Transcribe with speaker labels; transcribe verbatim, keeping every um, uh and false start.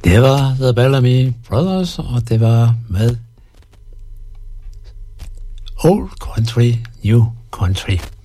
Speaker 1: Det var The Bellamy Brothers, og det var med Old Country, New Country.